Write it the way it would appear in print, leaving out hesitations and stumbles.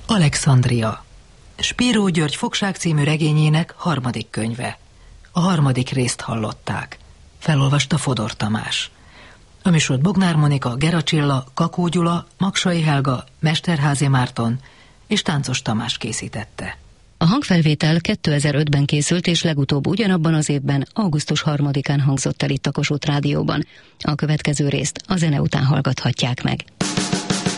Alexandria. Spiró György Fogság című regényének 3. könyve. A 3. részt hallották. Felolvasta Fodor Tamás. A műsort Bognár Monika, Gera Csilla, Kakó Gyula, Maksai Helga, Mesterházy Márton és Táncos Tamás készítette. A hangfelvétel 2005-ben készült, és legutóbb ugyanabban az évben, augusztus 3-án hangzott el itt a Kossuth Rádióban. A következő részt a zene után hallgathatják meg.